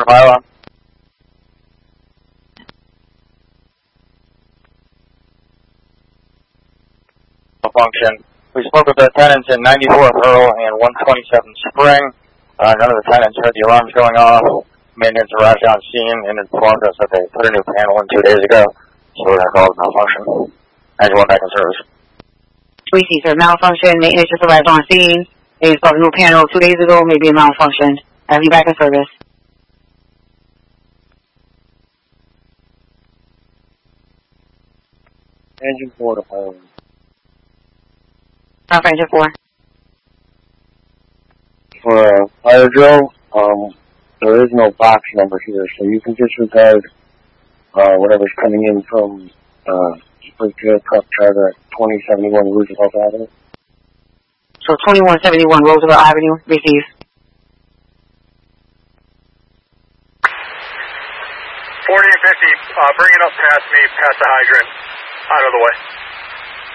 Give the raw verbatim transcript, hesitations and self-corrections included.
for pylon. Function. We spoke with the tenants in ninety-four Pearl and one twenty-seven Spring. Uh, none of the tenants heard the alarms going off. Maintenance arrived on scene and informed us that they put a new panel in two days ago, so we're going to call it malfunction. ninety-one back in service. We see, sir. Malfunction. Maintenance just arrived on scene. They installed a new panel two days ago, maybe a malfunction. I'll be back in service. Engine four to pilot. South Engine four. For a fire drill, um, there is no box number here, so you can disregard uh, whatever's coming in from uh, Springfield Truck Charter at twenty seventy-one Roosevelt Avenue. So twenty-one seventy-one Roosevelt Avenue, receive. forty and fifty, uh, bring it up past me, past the hydrant, out of the way.